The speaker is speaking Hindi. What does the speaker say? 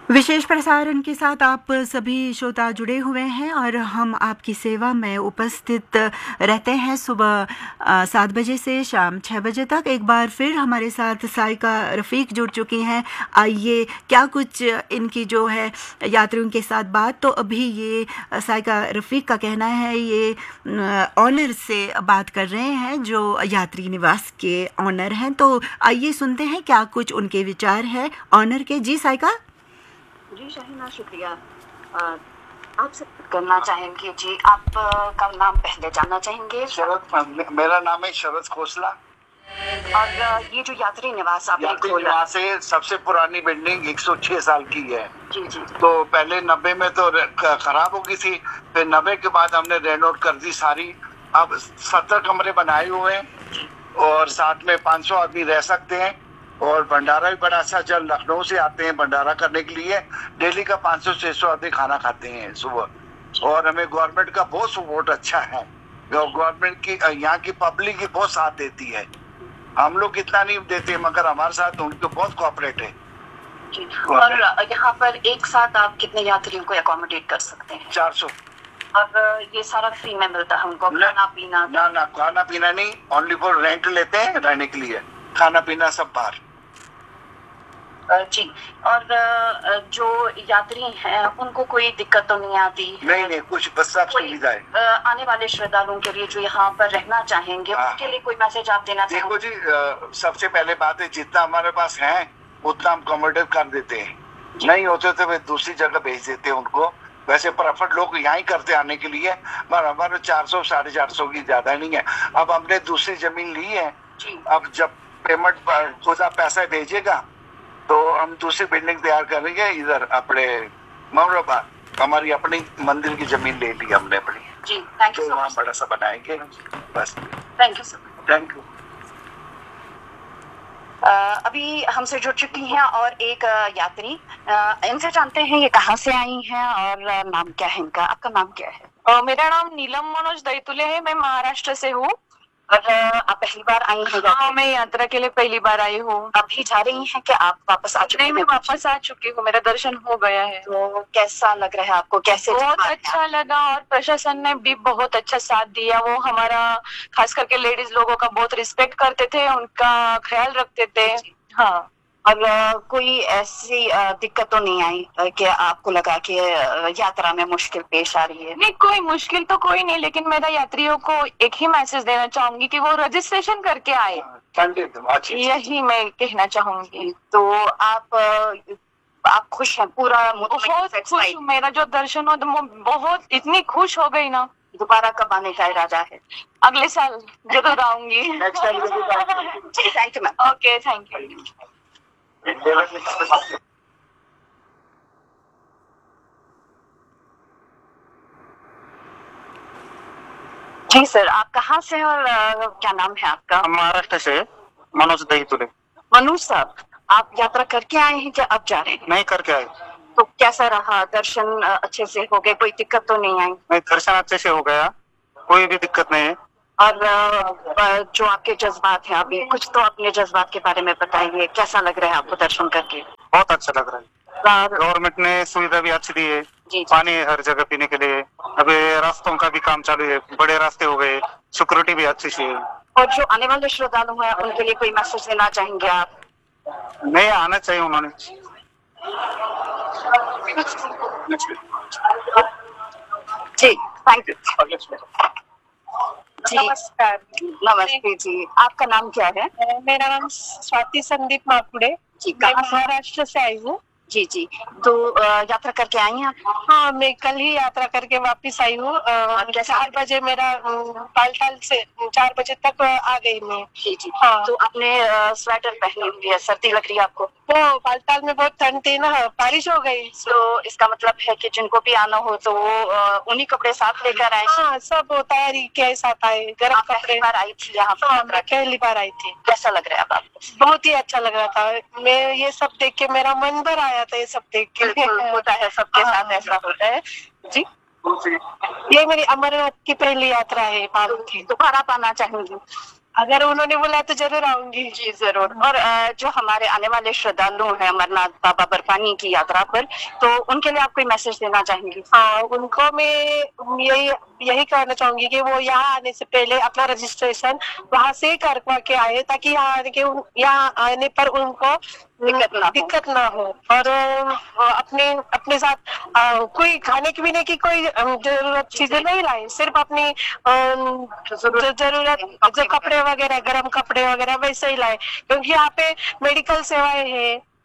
विशेष प्रसारण के साथ आप सभी श्रोता जुड़े हुए हैं और हम आपकी सेवा में उपस्थित रहते हैं सुबह 7 बजे से शाम 6 बजे तक। एक बार फिर हमारे साथ साइका रफ़ीक जुड़ चुकी हैं। आइए क्या कुछ इनकी जो है यात्रियों के साथ बात, तो अभी ये साइका रफ़ीक का कहना है, ये ऑनर से बात कर रहे हैं जो यात्री निवास के ऑनर हैं। तो आइए सुनते हैं क्या कुछ उनके विचार है ऑनर के। जी साइका। जी शाहीना, शुक्रिया। आपसे करना चाहेंगे जी, आप का नाम पहले जानना चाहेंगे। शरद, मेरा नाम है शरद खोसला। और ये जो यात्री निवास आपने खोला, निवास है, सबसे पुरानी बिल्डिंग 106 साल की है। जी जी। तो पहले 90 में तो खराब हो गई थी, फिर 90 के बाद हमने रेनोवेट कर दी सारी। अब 70 कमरे बनाए हुए हैं और साथ में 500 आदमी रह सकते हैं। और भंडारा भी बड़ा अच्छा चल, लखनऊ से आते हैं भंडारा करने के लिए। डेली का 500-600 आदमी खाना खाते हैं सुबह। और हमें गवर्नमेंट का बहुत सपोर्ट अच्छा है। गवर्नमेंट की, यहाँ की पब्लिक की बहुत साथ देती है। हम लोग इतना नहीं देते मगर हमारे साथ उनको बहुत कोऑपरेट है। और यहाँ पर एक साथ आप कितने यात्रियों को अकोमोडेट कर सकते हैं? 400। और ये सारा फ्री में मिलता है उनको, खाना पीना? ना, खाना पीना नहीं, ओनली फॉर रेंट लेते हैं रहने के लिए, खाना पीना सब बाहर। जी। और जो यात्री हैं उनको कोई दिक्कत तो नहीं आती? नहीं, कुछ बस सब सुविधा है। आने वाले श्रद्धालुओं के लिए जो यहाँ पर रहना चाहेंगे उनके लिए कोई मैसेज आप देना चाहेंगे? देखो जी, सबसे पहले बात है, जितना हमारे पास है उतना हम अकोमोडेट कर देते हैं। नहीं होते तो वे दूसरी जगह भेज देते हैं उनको। वैसे प्रेफर लोग यहाँ ही करते आने के लिए, पर हमारे 400 450 की ज्यादा नहीं है। अब हमने दूसरी जमीन ली है, अब जब पेमेंट खुदा पैसा भेजेगा तो हम दूसरी बिल्डिंग तैयार करेंगे इधर अपने ममराबाद। हमारी अपनी मंदिर की जमीन ले ली हमने अपनी। जी, थैंक यू। तो वहाँ बड़ा सा बनाएंगे बस। Thank you sir. Thank you. अभी हमसे जुड़ चुकी हैं और एक यात्री, इनसे जानते हैं ये कहाँ से आई हैं और नाम क्या है इनका। आपका नाम क्या है? मेरा नाम नीलम मनोज दैतुले है, मैं महाराष्ट्र से हूँ। और आप पहली बार आई हैं? हाँ, मैं यात्रा के लिए पहली बार आई हूँ। अभी जा रही हैं कि आप वापस आ चुकी हैं? नहीं, मैं वापस आ चुकी हूँ, मेरा दर्शन हो गया है। तो कैसा लग रहा है आपको? कैसे? बहुत अच्छा लगा और प्रशासन ने भी बहुत अच्छा साथ दिया। वो हमारा खास करके लेडीज लोगों का बहुत रिस्पेक्ट करते थे, उनका ख्याल रखते थे। हाँ। और कोई ऐसी दिक्कत तो नहीं आई कि आपको लगा कि यात्रा में मुश्किल पेश आ रही है? नहीं, कोई मुश्किल तो कोई नहीं, लेकिन मेरा यात्रियों को एक ही मैसेज देना चाहूंगी कि वो रजिस्ट्रेशन करके आए, यही मैं कहना चाहूंगी। तो आप खुश हैं? पूरा बहुत खुश हूँ। मेरा जो दर्शन हो तो बहुत इतनी खुश हो गई ना। दोबारा कब आने का इरादा है? अगले साल जरूर आऊंगी। Thank you ma'am. Okay, thank you. Ji sir, आप कहाँ से और क्या नाम है आपका? महाराष्ट्र से मनोज दैतुले। मनोज साहब, आप यात्रा करके आए हैं क्या अब जा रहे हैं? नहीं, करके आए। तो कैसा रहा दर्शन? अच्छे से हो गए? कोई दिक्कत तो नहीं आई? नहीं, दर्शन अच्छे से हो गया, कोई भी दिक्कत नहीं है। और जो आपके जज्बात हैं, अभी कुछ तो अपने जज्बात के बारे में बताइए। कैसा लग रहा है आपको दर्शन करके? बहुत अच्छा लग रहा है। गवर्नमेंट ने सुविधा भी अच्छी दी है। पानी है हर जगह पीने के लिए। अभी रास्तों का भी काम चालू है, बड़े रास्ते हो गए, सिक्योरिटी भी अच्छी सी है। और जो आने वाले श्रद्धालु हैं उनके लिए कोई मैसेज देना चाहेंगे आप? नहीं, आना चाहिए उन्होंने। जी, थैंक यू। जी, नमस्कार। नमस्ते जी। आपका नाम क्या है? मेरा नाम स्वाति संदीप माकुड़े जी, मैं महाराष्ट्र से आई हूँ। जी जी। तो यात्रा करके आई हैं आप? हाँ, मैं कल ही यात्रा करके वापस आई हूँ। 4 बजे मेरा पालटाल से 4 बजे तक आ गई मैं। जी जी। हाँ। तो आपने स्वेटर पहनी हुई है, सर्दी लग रही है आपको? वो पालटाल में बहुत ठंड थी ना, बारिश हो गई। तो इसका मतलब है कि जिनको भी आना हो तो वो उन्हीं कपड़े साथ लेकर आए? हाँ, सब तैयारी के साथ आए। गर्म कपड़े। पहली बार आई थी यहाँ पर? हाँ, मैं पहली बार आई थी। कैसा लग रहा है अब आपको? बहुत ही अच्छा लग रहा था। मैं ये सब देख के मेरा मन भर आया था, ये सब देख के। होता है, सबके साथ ऐसा होता है। जी, ये मेरी अमरनाथ की पहली यात्रा है भारत की। दोबारा आप आना चाहेंगी? अगर उन्होंने बोला तो जरूर आऊंगी। जी जरूर। और जो हमारे आने वाले श्रद्धालु हैं अमरनाथ बाबा बर्फानी की यात्रा पर, तो उनके लिए आप कोई मैसेज देना चाहेंगी? हाँ, उनको मैं यही कहना चाहूंगी कि वो यहाँ आने से पहले अपना रजिस्ट्रेशन वहाँ से करवा के आए, ताकि यहाँ आने पर उनको दिक्कत ना हो। और अपने साथ कोई खाने पीने की कोई जरूरत चीजें नहीं लाए, सिर्फ अपनी जरूरत जो कपड़े वगैरह, गर्म कपड़े वगैरह वैसे ही लाए, क्योंकि यहाँ पे मेडिकल सेवाएं हैं,